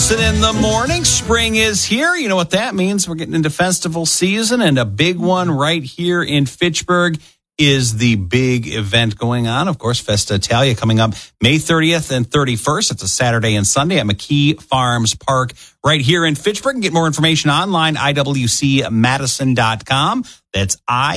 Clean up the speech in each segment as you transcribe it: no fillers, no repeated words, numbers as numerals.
Madison in the morning. Spring is here. You know what that means. We're getting into festival season, and a big one right here in Fitchburg is the big event going on. Of course, Festa Italia coming up May 30th and 31st. It's a Saturday and Sunday at McKee Farms Park right here in Fitchburg. And get more information online, iwcmadison.com. That's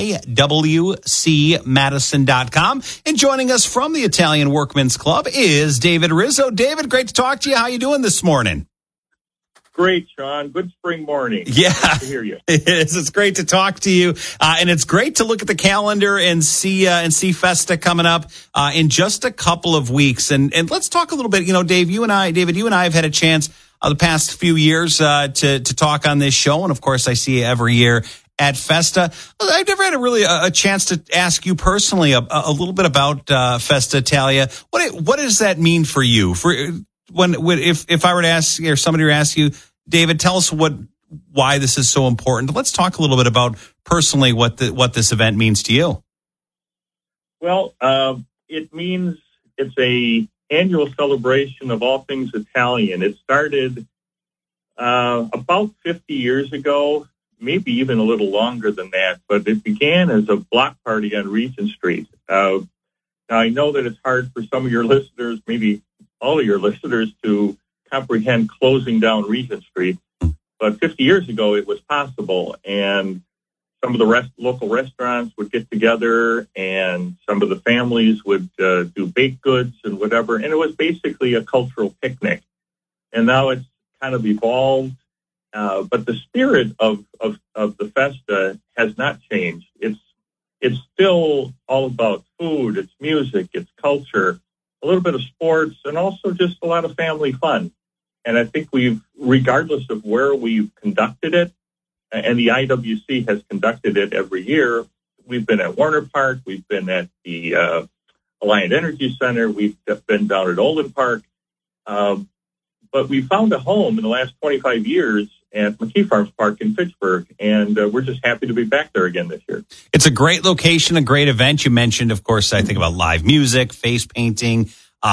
iwcmadison.com. And joining us from the Italian Workmen's Club is David Rizzo. David, great to talk to you. How you doing this morning? Great, Sean. Good spring morning. Yeah, nice to hear you. It is. It's great to talk to you, and it's great to look at the calendar and see Festa coming up in just a couple of weeks. And let's talk a little bit. You know, David, you and I have had a chance the past few years to talk on this show, and of course, I see you every year at Festa. I've never had a chance to ask you personally a little bit about Festa Italia. What does that mean for you? If I were to ask, or somebody were to ask you, David, tell us why this is so important. Let's talk a little bit about personally what this event means to you. Well, it means it's a annual celebration of all things Italian. It started about 50 years ago, maybe even a little longer than that, but it began as a block party on Regent Street. Now, I know that it's hard for some of your listeners, maybe all of your listeners, to comprehend closing down Regent Street. But 50 years ago, it was possible. And some of the local restaurants would get together, and some of the families would do baked goods and whatever. And it was basically a cultural picnic. And now it's kind of evolved. But the spirit of the Festa has not changed. It's still all about food, it's music, it's culture, a little bit of sports, and also just a lot of family fun. And I think regardless of where we've conducted it, and the IWC has conducted it every year, we've been at Warner Park, we've been at the Alliant Energy Center, we've been down at Olin Park, but we found a home in the last 25 years at McKee Farms Park in Fitchburg, and we're just happy to be back there again this year. It's a great location, a great event. You mentioned, of course, I think about live music, face painting.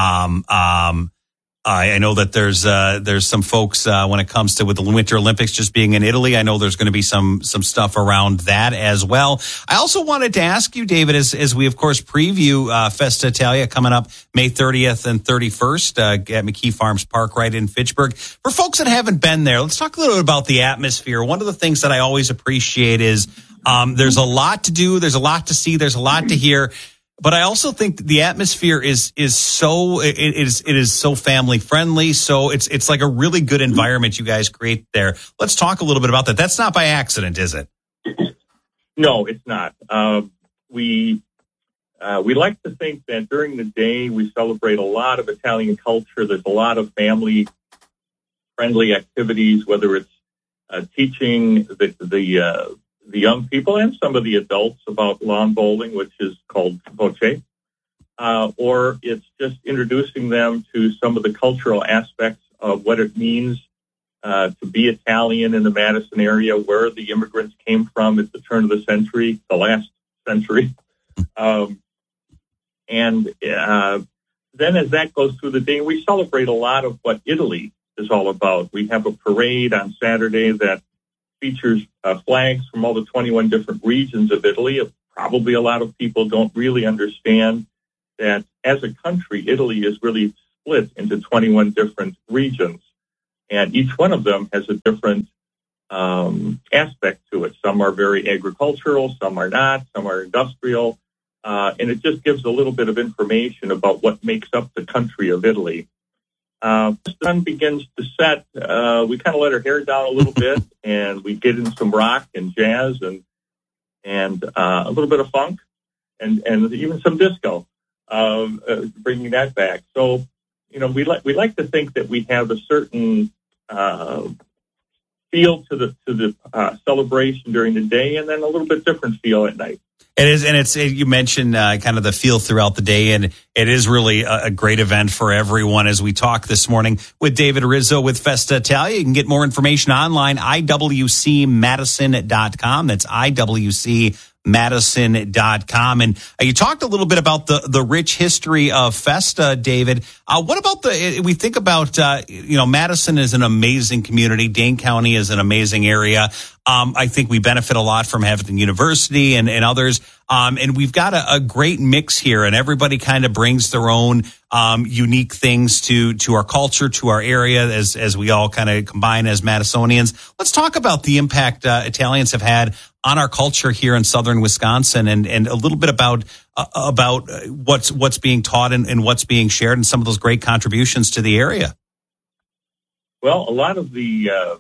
I know that there's some folks when it comes to with the Winter Olympics just being in Italy. I know there's going to be some stuff around that as well. I also wanted to ask you, David, as we of course preview Festa Italia coming up May 30th and 31st at McKee Farms Park right in Fitchburg. For folks that haven't been there, let's talk a little bit about the atmosphere. One of the things that I always appreciate is there's a lot to do, there's a lot to see, there's a lot to hear. But I also think the atmosphere is so family friendly. So it's like a really good environment you guys create there. Let's talk a little bit about that. That's not by accident, is it? No, it's not. We like to think that during the day we celebrate a lot of Italian culture. There's a lot of family friendly activities, whether it's teaching the young people and some of the adults about lawn bowling, which is called bocce, or it's just introducing them to some of the cultural aspects of what it means to be Italian in the Madison area, where the immigrants came from at the turn of the century, the last century. And then as that goes through the day, we celebrate a lot of what Italy is all about. We have a parade on Saturday that features flags from all the 21 different regions of Italy. Probably a lot of people don't really understand that as a country, Italy is really split into 21 different regions. And each one of them has a different aspect to it. Some are very agricultural, some are not, some are industrial. And it just gives a little bit of information about what makes up the country of Italy. As the sun begins to set, we kind of let our hair down a little bit, and we get in some rock and jazz and a little bit of funk and even some disco, bringing that back. So, you know, we like to think that we have a certain feel to the celebration during the day, and then a little bit different feel at night. It is, and you mentioned kind of the feel throughout the day, and it is really a great event for everyone. As we talk this morning with David Rizzo with Festa Italia, you can get more information online, iwcmadison.com. That's iwcmadison.com. Madison.com. And you talked a little bit about the rich history of Festa, David. What about we think about, Madison is an amazing community. Dane County is an amazing area. I think we benefit a lot from Hampton University and others. And we've got a great mix here, and everybody kind of brings their own unique things to our culture, to our area, as we all kind of combine as Madisonians. Let's talk about the impact Italians have had on our culture here in southern Wisconsin, and a little bit about what's being taught and what's being shared, and some of those great contributions to the area. Well, a lot of the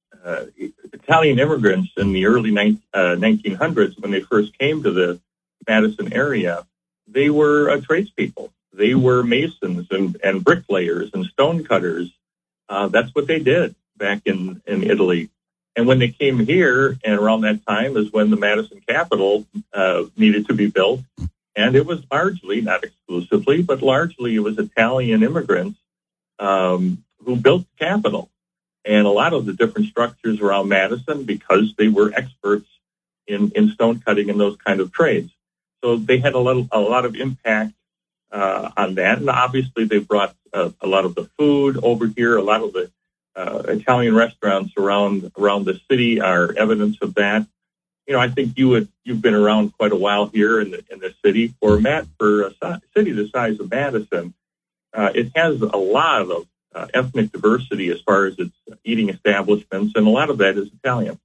Italian immigrants in the early 1900s, when they first came to the Madison area, they were tradespeople. They were masons and bricklayers and stonecutters. That's what they did back in Italy. And when they came here, and around that time is when the Madison Capitol needed to be built. And it was largely, not exclusively, but largely it was Italian immigrants who built the Capitol. And a lot of the different structures around Madison, because they were experts in stone cutting and those kind of trades. So they had a lot of impact on that. And obviously they brought a lot of the food over here. A lot of the Italian restaurants around the city are evidence of that. I think you've been around quite a while here in the city. For a city the size of Madison, it has a lot of ethnic diversity as far as its eating establishments, and a lot of that is Italian.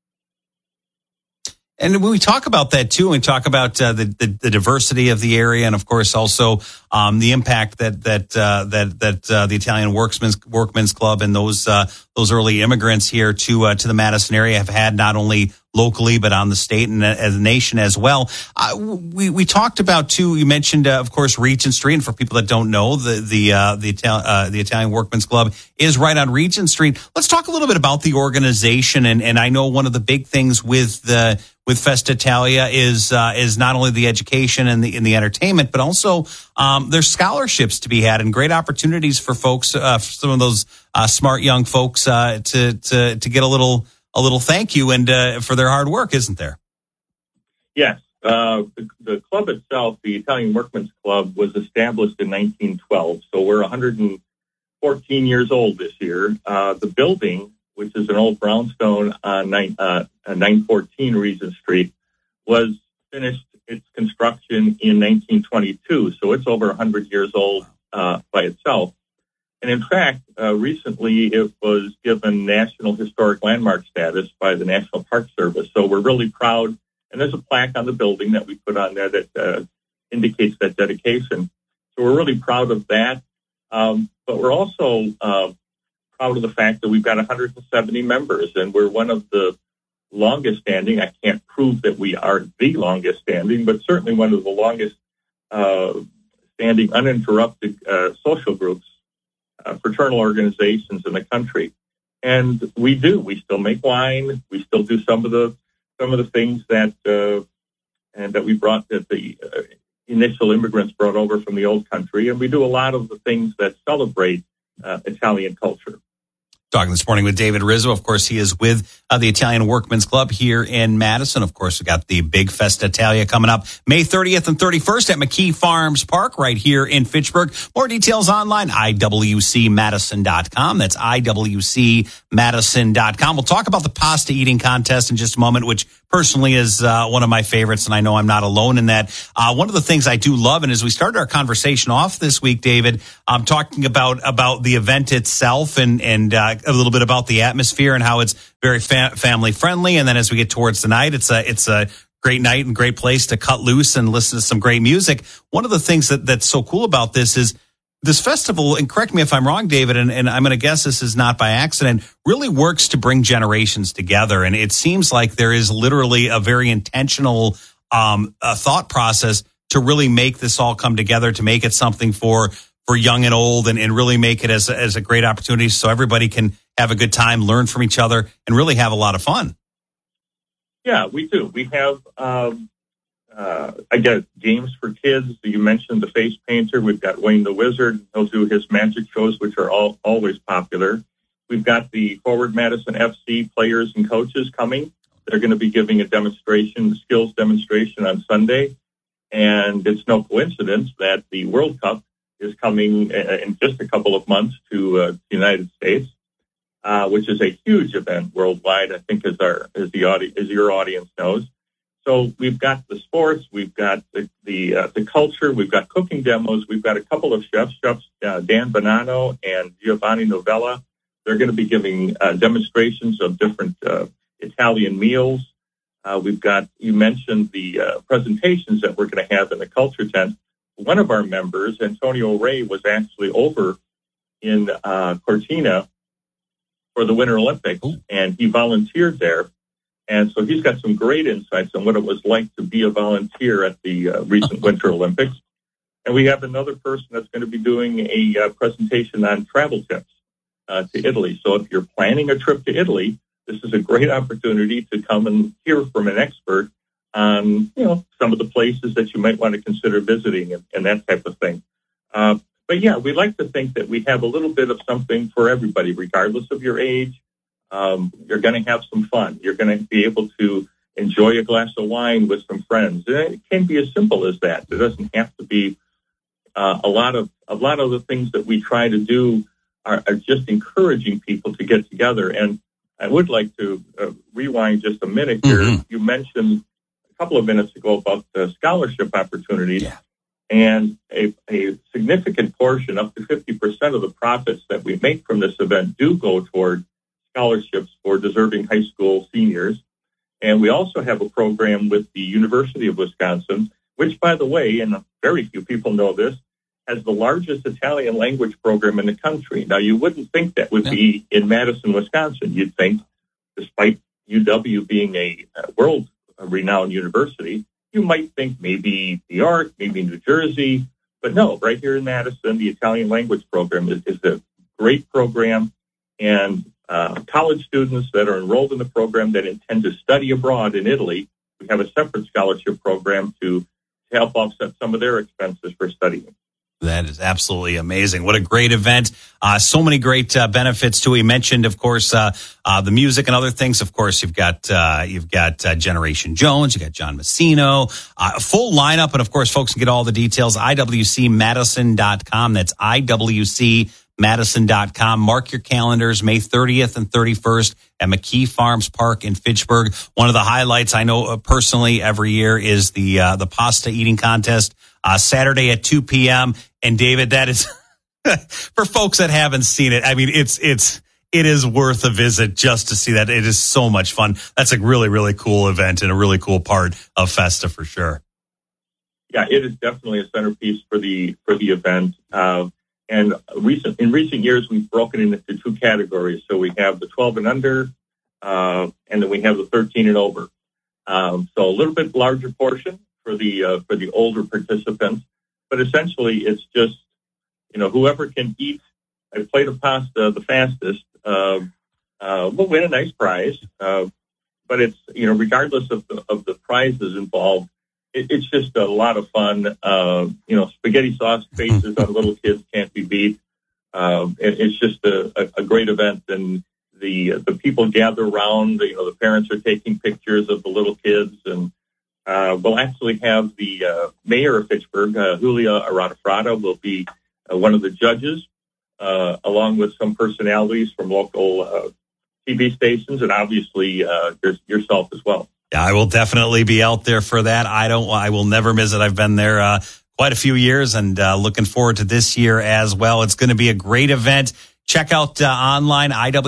And when we talk about that too, we talk about the diversity of the area, and of course also the impact that the Italian Workmen's Club and those early immigrants here to the Madison area have had, not only locally but on the state and as a nation as well. We talked about too. You mentioned of course Regent Street, and for people that don't know, the Italian Workmen's Club is right on Regent Street. Let's talk a little bit about the organization, and I know one of the big things with Festa Italia is not only the education and the entertainment, but also there's scholarships to be had and great opportunities for folks, some of those smart young folks, to get a little thank you and for their hard work, isn't there? Yes. The club itself, the Italian Workmen's Club, was established in 1912. So we're 114 years old this year. The building, which is an old brownstone on 914 Regent Street, was finished its construction in 1922. So it's over 100 years old by itself. And in fact, recently it was given National Historic Landmark status by the National Park Service. So we're really proud. And there's a plaque on the building that we put on there that indicates that dedication. So we're really proud of that. But we're also proud of the fact that we've got 170 members, and we're one of the longest standing. I can't prove that we are the longest standing, but certainly one of the longest standing uninterrupted social groups, fraternal organizations in the country. And we still make wine. We still do some of the things that we brought, that the initial immigrants brought over from the old country. And we do a lot of the things that celebrate Italian culture. Talking this morning with David Rizzo. Of course, he is with the Italian Workmen's Club here in Madison. Of course, we got the big Festa Italia coming up May 30th and 31st at McKee Farms Park right here in Fitchburg. More details online, iwcmadison.com. That's iwcmadison.com. We'll talk about the pasta eating contest in just a moment, which personally is one of my favorites, and I know I'm not alone in that. One of the things I do love, and as we started our conversation off this week, David, talking about the event itself and a little bit about the atmosphere and how it's very family friendly. And then as we get towards the night, it's a great night and great place to cut loose and listen to some great music. One of the things that's so cool about this is this festival, and correct me if I'm wrong, David, and I'm going to guess this is not by accident, really works to bring generations together. And it seems like there is literally a very intentional thought process to really make this all come together, to make it something for young and old, and really make it as a great opportunity so everybody can have a good time, learn from each other, and really have a lot of fun. Yeah, we do. We have, I guess, games for kids. You mentioned the face painter. We've got Wayne the Wizard. He'll do his magic shows, which are always popular. We've got the Forward Madison FC players and coaches coming. They're going to be giving a demonstration, skills demonstration on Sunday. And it's no coincidence that the World Cup is coming in just a couple of months to the United States, which is a huge event worldwide, I think, as your audience knows. So we've got the sports, we've got the culture, we've got cooking demos, we've got a couple of chefs, Dan Bonanno and Giovanni Novella. They're going to be giving demonstrations of different Italian meals. We've got, you mentioned the presentations that we're going to have in the culture tent. One of our members, Antonio Ray, was actually over in Cortina for the Winter Olympics, and he volunteered there. And so he's got some great insights on what it was like to be a volunteer at the recent Winter Olympics. And we have another person that's going to be doing a presentation on travel tips to Italy. So if you're planning a trip to Italy, this is a great opportunity to come and hear from an expert on, some of the places that you might want to consider visiting and that type of thing. But yeah, we like to think that we have a little bit of something for everybody, regardless of your age. You're going to have some fun. You're going to be able to enjoy a glass of wine with some friends. It can be as simple as that. It doesn't have to be a lot of the things that we try to do are just encouraging people to get together. And I would like to rewind just a minute here. Mm-hmm. You mentioned a couple of minutes ago about the scholarship opportunities. Yeah. And a significant portion, up to 50% of the profits that we make from this event do go toward scholarships for deserving high school seniors. And we also have a program with the University of Wisconsin, which, by the way, and very few people know this, has the largest Italian language program in the country. Now, you wouldn't think that would be in Madison, Wisconsin. You'd think, despite UW being a world-renowned university, you might think maybe New York, maybe New Jersey. But no, right here in Madison, the Italian language program is a great program. And college students that are enrolled in the program that intend to study abroad in Italy, we have a separate scholarship program to help offset some of their expenses for studying. That is absolutely amazing. What a great event. So many great benefits too. We mentioned, of course, the music and other things. Of course, you've got Generation Jones, you got John Messino, a full lineup. And of course, folks can get all the details. IWCMadison.com. That's IWCMadison.com. Mark your calendars, May 30th and 31st at McKee Farms Park in Fitchburg. One of the highlights I know personally every year is the pasta eating contest, Saturday at 2 p.m. And David, that is for folks that haven't seen it. I mean, it is worth a visit just to see that. It is so much fun. That's a really, really cool event and a really cool part of Festa for sure. Yeah, it is definitely a centerpiece for the event. And in recent years, we've broken it into two categories. So we have the 12 and under, and then we have the 13 and over. So a little bit larger portion for the older participants. But essentially, it's just, whoever can eat a plate of pasta the fastest will win a nice prize. But it's, regardless of the prizes involved, it's just a lot of fun. Spaghetti sauce faces on little kids can't be beat. It's just a great event. And the people gather around, the parents are taking pictures of the little kids. And we'll actually have the mayor of Fitchburg, Julia Aranafrada, will be one of the judges, along with some personalities from local TV stations and obviously yourself as well. Yeah, I will definitely be out there for that. I will never miss it. I've been there quite a few years and looking forward to this year as well. It's going to be a great event. Check out online,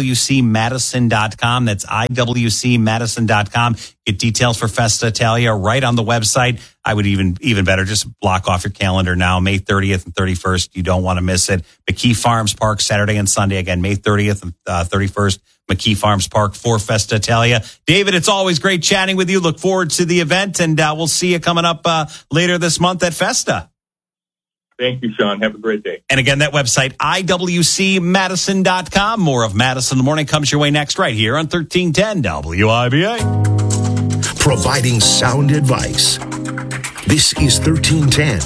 IWCMadison.com. That's IWCMadison.com. Get details for Festa Italia right on the website. I would even better, just block off your calendar now, May 30th and 31st. You don't want to miss it. McKee Farms Park, Saturday and Sunday. Again, May 30th and 31st, McKee Farms Park for Festa Italia. David, it's always great chatting with you. Look forward to the event, and we'll see you coming up later this month at Festa. Thank you, Sean. Have a great day. And again, that website, IWCMadison.com. More of Madison in the Morning comes your way next right here on 1310 WIBA. Providing sound advice. This is 1310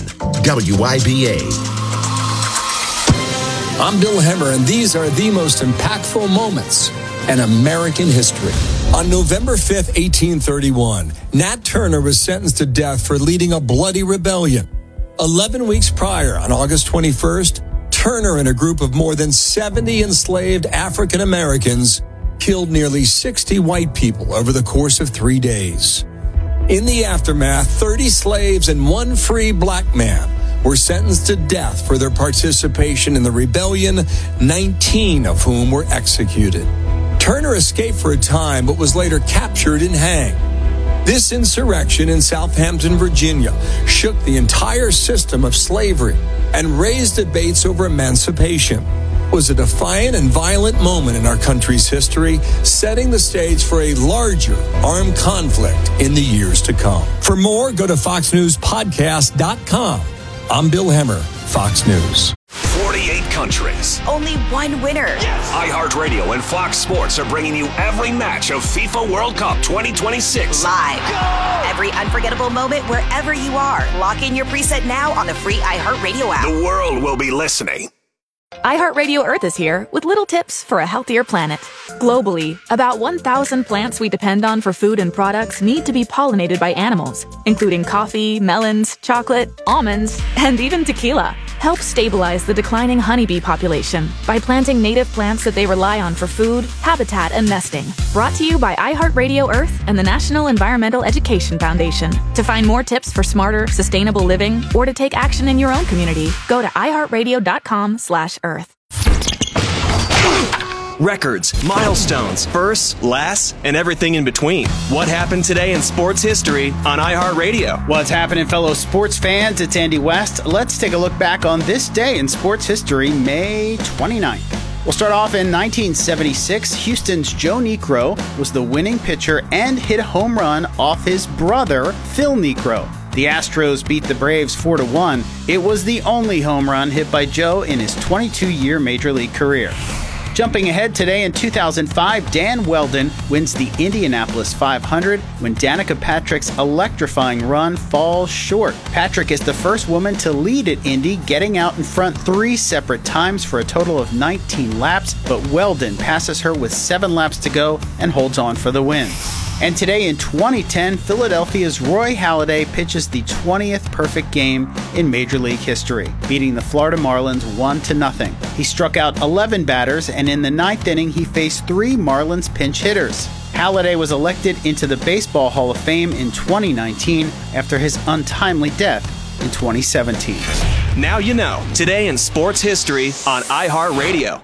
WIBA. I'm Bill Hemmer, and these are the most impactful moments and American history. On November 5th, 1831, Nat Turner was sentenced to death for leading a bloody rebellion. 11 weeks prior, on August 21st, Turner and a group of more than 70 enslaved African Americans killed nearly 60 white people over the course of 3 days. In the aftermath, 30 slaves and 1 free black man were sentenced to death for their participation in the rebellion, 19 of whom were executed. Turner escaped for a time, but was later captured and hanged. This insurrection in Southampton, Virginia, shook the entire system of slavery and raised debates over emancipation. It was a defiant and violent moment in our country's history, setting the stage for a larger armed conflict in the years to come. For more, go to foxnewspodcast.com. I'm Bill Hemmer, Fox News. 48 countries. Only one winner. Yes. iHeartRadio and Fox Sports are bringing you every match of FIFA World Cup 2026. Live. Go! Every unforgettable moment wherever you are. Lock in your preset now on the free iHeartRadio app. The world will be listening. iHeartRadio Earth is here with little tips for a healthier planet. Globally, about 1,000 plants we depend on for food and products need to be pollinated by animals, including coffee, melons, chocolate, almonds, and even tequila. Help stabilize the declining honeybee population by planting native plants that they rely on for food, habitat, and nesting. Brought to you by iHeartRadio Earth and the National Environmental Education Foundation. To find more tips for smarter, sustainable living or to take action in your own community, go to iHeartRadio.com/Earth. Records, milestones, firsts, lasts, and everything in between. What happened today in sports history on iHeartRadio? What's happening, fellow sports fans? It's Andy West. Let's take a look back on this day in sports history, May 29th. We'll start off in 1976. Houston's Joe Niekro was the winning pitcher and hit a home run off his brother, Phil Niekro. The Astros beat the Braves 4-1. It was the only home run hit by Joe in his 22-year Major League career. Jumping ahead today in 2005, Dan Weldon wins the Indianapolis 500 when Danica Patrick's electrifying run falls short. Patrick is the first woman to lead at Indy, getting out in front 3 separate times for a total of 19 laps, but Weldon passes her with 7 laps to go and holds on for the win. And today in 2010, Philadelphia's Roy Halladay pitches the 20th perfect game in Major League history, beating the Florida Marlins 1-0. He struck out 11 batters, and in the 9th inning, he faced 3 Marlins pinch hitters. Halladay was elected into the Baseball Hall of Fame in 2019 after his untimely death in 2017. Now you know, today in sports history on iHeartRadio.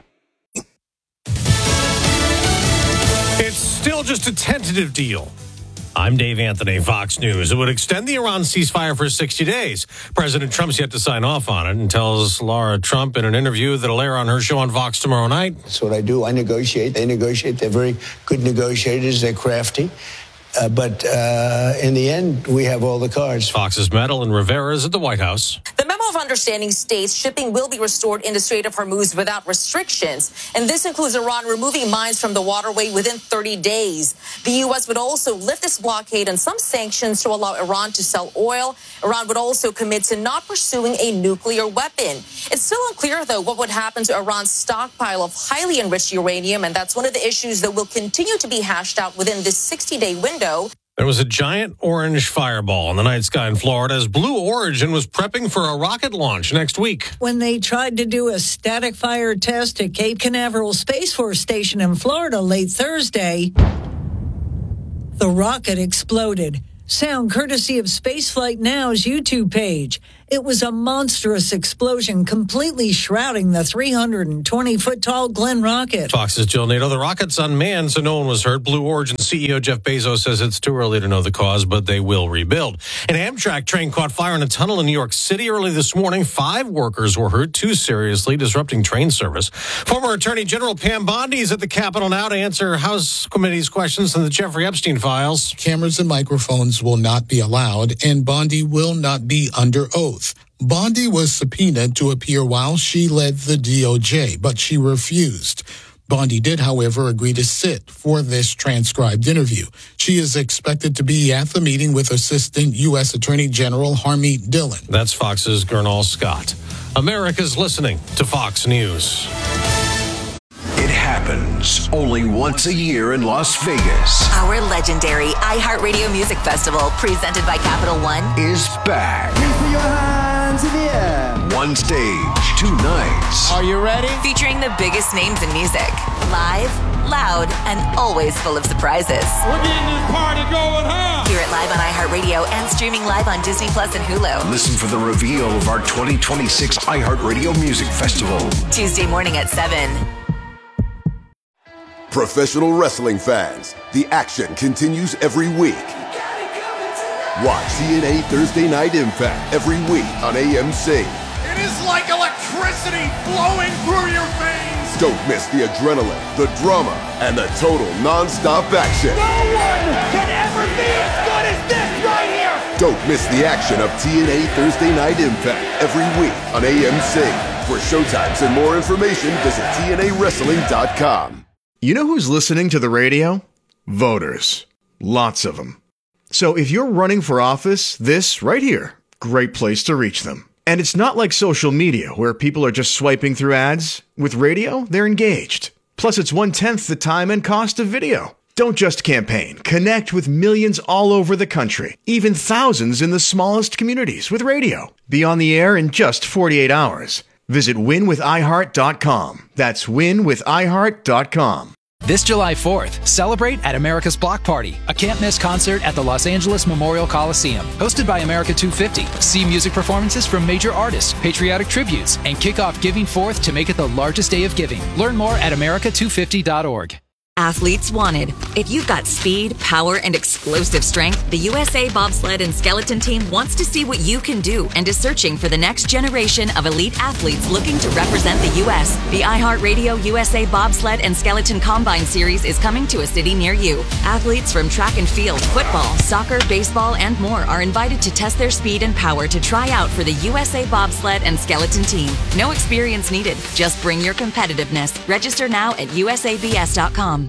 It's still just a tentative deal. I'm Dave Anthony, Fox News. It would extend the Iran ceasefire for 60 days. President Trump's yet to sign off on it and tells Laura Trump in an interview that'll air on her show on Fox tomorrow night. That's what I do. I negotiate. They negotiate. They're very good negotiators. They're crafty. But in the end, we have all the cards. Fox's Madeline Rivera is at the White House. The memo of understanding states shipping will be restored in the Strait of Hormuz without restrictions. And this includes Iran removing mines from the waterway within 30 days. The U.S. would also lift this blockade and some sanctions to allow Iran to sell oil. Iran would also commit to not pursuing a nuclear weapon. It's still unclear, though, what would happen to Iran's stockpile of highly enriched uranium. And that's one of the issues that will continue to be hashed out within this 60-day window. There was a giant orange fireball in the night sky in Florida as Blue Origin was prepping for a rocket launch next week. When they tried to do a static fire test at Cape Canaveral Space Force Station in Florida late Thursday, the rocket exploded. Sound courtesy of Spaceflight Now's YouTube page. It was a monstrous explosion, completely shrouding the 320-foot-tall Glenn rocket. Fox's Jill Nato. The rocket's unmanned, so no one was hurt. Blue Origin CEO Jeff Bezos says it's too early to know the cause, but they will rebuild. An Amtrak train caught fire in a tunnel in New York City early this morning. 5 workers were hurt, 2 seriously, disrupting train service. Former Attorney General Pam Bondi is at the Capitol now to answer House Committee's questions on the Jeffrey Epstein files. Cameras and microphones will not be allowed, and Bondi will not be under oath. Bondi was subpoenaed to appear while she led the DOJ, but she refused. Bondi did, however, agree to sit for this transcribed interview. She is expected to be at the meeting with Assistant U.S. Attorney General Harmeet Dillon. That's Fox's Gernal Scott. America's listening to Fox News. It happened Voters, only once a year in Las Vegas, Our legendary iHeartRadio Music Festival, presented by Capital One, is back. Your hands in the air. One stage, 2 nights. Are you ready? featuring the biggest names in music. Live, loud, and always full of surprises. We're getting this party going, huh? Hear it live on iHeartRadio and streaming live on Disney Plus and Hulu. Listen for the reveal of our 2026 iHeartRadio Music Festival. Tuesday morning at 7. Professional wrestling fans, the action continues every week. Watch TNA Thursday Night Impact every week on AMC. It is like electricity flowing through your veins. Don't miss the adrenaline, the drama, and the total non-stop action. No one can ever be as good as this right here. Don't miss the action of TNA Thursday Night Impact every week on AMC. For showtimes and more information, visit TNAWrestling.com. You know who's listening to the radio? Voters. Lots of them. So if you're running for office, this right here, great place to reach them. And it's not like social media where people are just swiping through ads. With radio, they're engaged. Plus, it's 1/10 the time and cost of video. Don't just campaign. Connect with millions all over the country, even thousands in the smallest communities with radio. Be on the air in just 48 hours. Visit winwithiheart.com. That's winwithiheart.com. This July 4th, celebrate at America's Block Party, a can't-miss concert at the Los Angeles Memorial Coliseum. Hosted by America 250, see music performances from major artists, patriotic tributes, and kick off Giving Forth to make it the largest day of giving. Learn more at america250.org. Athletes wanted. If you've got speed, power, and explosive strength, the USA Bobsled and Skeleton Team wants to see what you can do and is searching for the next generation of elite athletes looking to represent the U.S. The iHeartRadio USA Bobsled and Skeleton Combine Series is coming to a city near you. Athletes from track and field, football, soccer, baseball, and more are invited to test their speed and power to try out for the USA Bobsled and Skeleton Team. No experience needed. Just bring your competitiveness. Register now at usabs.com.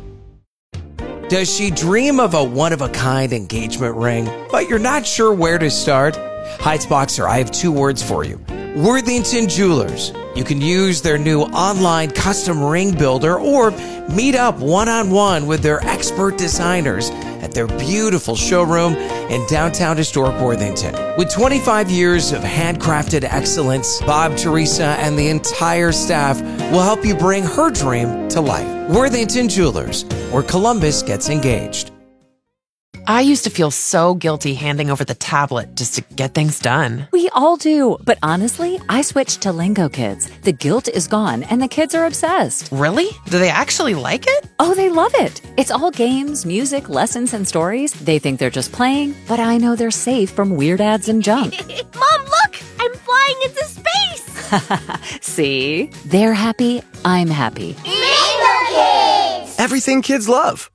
Does she dream of a one-of-a-kind engagement ring, but you're not sure where to start? Heights Boxer, I have 2 words for you. Worthington Jewelers. You can use their new online custom ring builder or meet up one-on-one with their expert designers at their beautiful showroom in downtown historic Worthington. With 25 years of handcrafted excellence, Bob, Teresa, and the entire staff will help you bring her dream to life. Worthington Jewelers, where Columbus gets engaged. I used to feel so guilty handing over the tablet just to get things done. We all do. But honestly, I switched to Lingo Kids. The guilt is gone and the kids are obsessed. Really? Do they actually like it? Oh, they love it. It's all games, music, lessons, and stories. They think they're just playing, but I know they're safe from weird ads and junk. Mom, look! I'm flying into space! See? They're happy. I'm happy. Lingo Kids! Everything kids love.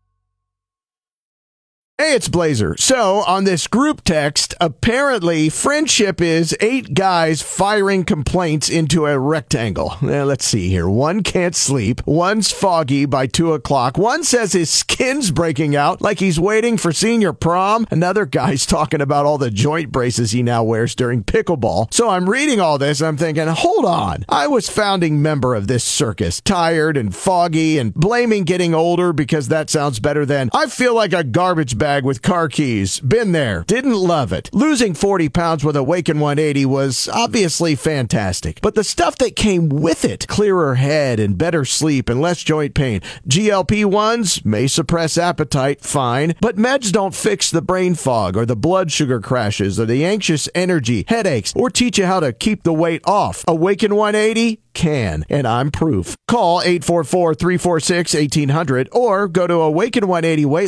Hey, it's Blazer. So, on this group text, apparently friendship is 8 guys firing complaints into a rectangle. Let's see here. One can't sleep. One's foggy by 2 o'clock. One says his skin's breaking out like he's waiting for senior prom. Another guy's talking about all the joint braces he now wears during pickleball. So I'm reading all this and I'm thinking, hold on. I was founding member of this circus, tired and foggy and blaming getting older because that sounds better than I feel like a garbage bag with car keys. Been there. Didn't love it. Losing 40 pounds with Awaken 180 was obviously fantastic. But the stuff that came with it, clearer head and better sleep and less joint pain. GLP-1s may suppress appetite, fine. But meds don't fix the brain fog or the blood sugar crashes or the anxious energy, headaches, or teach you how to keep the weight off. Awaken 180 can, and I'm proof. Call 844-346-1800 or go to Awaken 180 Weight